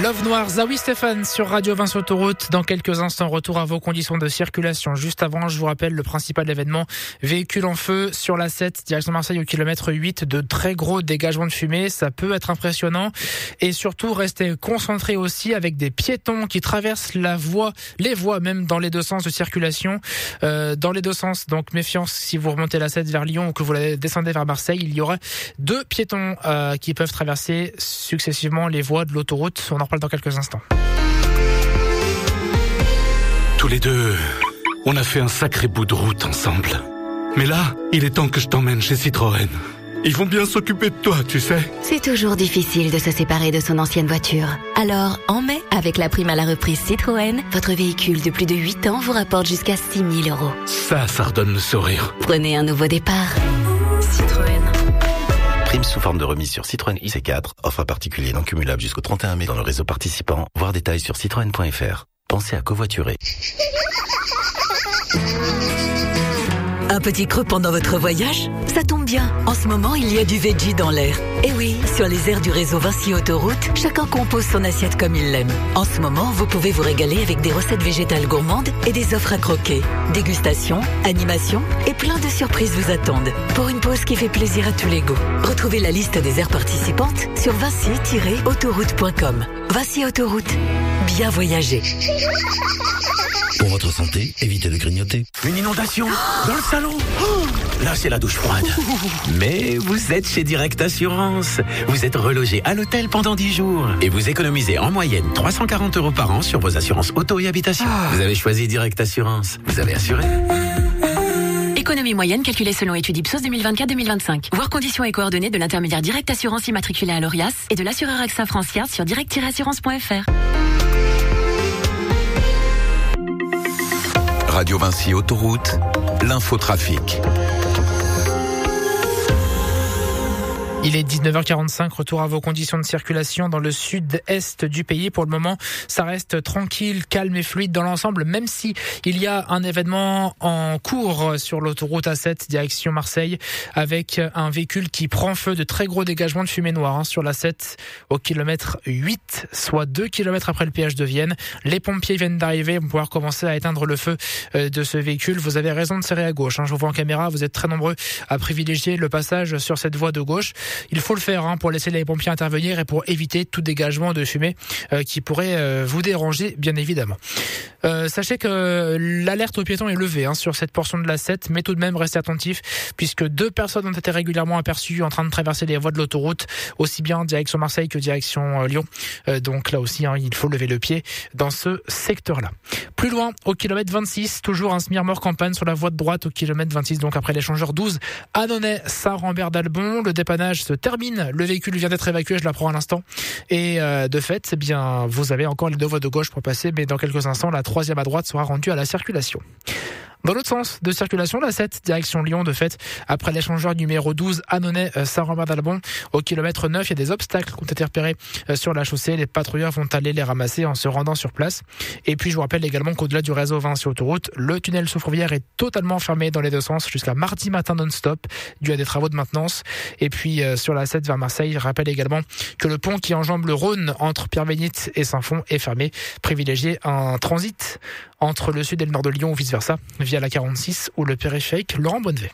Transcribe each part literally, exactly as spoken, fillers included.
Love Noir, Zawi Stéphane sur Radio Vinci Autoroute. Dans quelques instants, retour à vos conditions de circulation. Juste avant, je vous rappelle le principal événement. Véhicule en feu sur l'A sept, direction Marseille au kilomètre huit. De très gros dégagements de fumée. Ça peut être impressionnant. Et surtout, restez concentrés aussi avec des piétons qui traversent la voie, les voies même dans les deux sens de circulation. Euh, dans les deux sens. Donc, méfiance si vous remontez l'A sept vers Lyon ou que vous la descendez vers Marseille. Il y aura deux piétons euh, qui peuvent traverser successivement les voies de l'autoroute. On en reparle dans quelques instants. Tous les deux, on a fait un sacré bout de route ensemble. Mais là, il est temps que je t'emmène chez Citroën. Ils vont bien s'occuper de toi, tu sais. C'est toujours difficile de se séparer de son ancienne voiture. Alors, en mai, avec la prime à la reprise Citroën, votre véhicule de plus de huit ans vous rapporte jusqu'à six mille euros. Ça, ça redonne le sourire. Prenez un nouveau départ. Citroën. Prime sous forme de remise sur Citroën I C quatre. Offre à particulier non cumulable jusqu'au trente et un mai dans le réseau participant. Voir détails sur citroën point f r. Pensez à covoiturer. Un petit creux pendant votre voyage? Ça tombe bien. En ce moment, il y a du veggie dans l'air. Et oui, sur les aires du réseau Vinci Autoroute, chacun compose son assiette comme il l'aime. En ce moment, vous pouvez vous régaler avec des recettes végétales gourmandes et des offres à croquer. Dégustation, animation et plein de surprises vous attendent. Pour une pause qui fait plaisir à tous les goûts. Retrouvez la liste des aires participantes sur vinci tiret autoroute point com. Vinci Autoroute. Bien voyager. Pour votre santé, évitez de grignoter. Une inondation dans le salon. Oh, là, c'est la douche froide. Mais vous êtes chez Direct Assurance. Vous êtes relogé à l'hôtel pendant dix jours. Et vous économisez en moyenne trois cent quarante euros par an sur vos assurances auto et habitation. Ah. Vous avez choisi Direct Assurance. Vous avez assuré. Économie moyenne calculée selon étude Ipsos deux mille vingt-quatre deux mille vingt-cinq. Voir conditions et coordonnées de l'intermédiaire Direct Assurance immatriculé à l'Orias et de l'assureur AXA Francière sur direct tiret assurance point f r. Radio Vinci Autoroute, l'infotrafic. Il est dix-neuf heures quarante-cinq, retour à vos conditions de circulation dans le sud-est du pays. Pour le moment, ça reste tranquille, calme et fluide dans l'ensemble, même si il y a un événement en cours sur l'autoroute A sept, direction Marseille, avec un véhicule qui prend feu, de très gros dégagements de fumée noire hein, sur l'A sept au kilomètre huit, soit deux kilomètres après le péage de Vienne. Les pompiers viennent d'arriver, vont pouvoir commencer à éteindre le feu de ce véhicule. Vous avez raison de serrer à gauche, hein. Je vous vois en caméra, vous êtes très nombreux à privilégier le passage sur cette voie de gauche. Il faut le faire hein, pour laisser les pompiers intervenir et pour éviter tout dégagement de fumée euh, qui pourrait euh, vous déranger, bien évidemment. Euh, sachez que l'alerte aux piétons est levée hein, sur cette portion de l'A sept, mais tout de même restez attentifs puisque deux personnes ont été régulièrement aperçues en train de traverser les voies de l'autoroute, aussi bien direction Marseille que direction euh, Lyon. Euh, donc là aussi, hein, il faut lever le pied dans ce secteur-là. Plus loin, au kilomètre vingt-six, toujours un Smirmor-Campagne sur la voie de droite au kilomètre vingt-six, donc après l'échangeur douze, Annonay, Saint-Rambert-d'Albon. Le dépannage se termine, le véhicule vient d'être évacué, je l'apprends à l'instant. Et euh, de fait, c'est bien, vous avez encore les deux voies de gauche pour passer, mais dans quelques instants, la troisième à droite sera rendue à la circulation. Dans l'autre sens de circulation, la sept, direction Lyon, de fait, après l'échangeur numéro douze, Annonay, Saint-Rambert-d'Albon, au kilomètre neuf, il y a des obstacles qui ont été repérés sur la chaussée. Les patrouilleurs vont aller les ramasser en se rendant sur place. Et puis, je vous rappelle également qu'au-delà du réseau Vinci Autoroute, le tunnel sous Fourvière est totalement fermé dans les deux sens jusqu'à mardi matin non-stop, dû à des travaux de maintenance. Et puis, sur la sept vers Marseille, je rappelle également que le pont qui enjambe le Rhône entre Pierre-Bénite et Saint-Fond est fermé. Privilégiez un transit entre le sud et le nord de Lyon ou vice-versa, via la quarante-six ou le périphérique Laurent Bonnevet.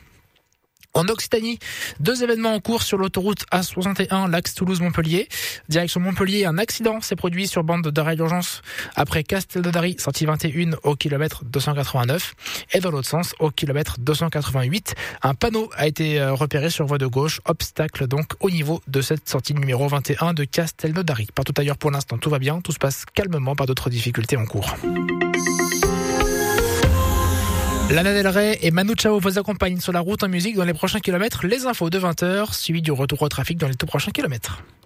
En Occitanie, deux événements en cours sur l'autoroute A soixante et un, l'axe Toulouse-Montpellier. Direction Montpellier, un accident s'est produit sur bande d'arrêt d'urgence après Castelnaudary, sortie vingt et un au kilomètre deux cent quatre-vingt-neuf. Et dans l'autre sens, au kilomètre deux cent quatre-vingt-huit, un panneau a été repéré sur voie de gauche. Obstacle donc au niveau de cette sortie numéro vingt et un de Castelnaudary. Partout ailleurs pour l'instant, tout va bien, tout se passe calmement, pas d'autres difficultés en cours. Lana Del Rey et Manu Chao vous accompagnent sur la route en musique dans les prochains kilomètres. Les infos de vingt heures, suivi du retour au trafic dans les tout prochains kilomètres.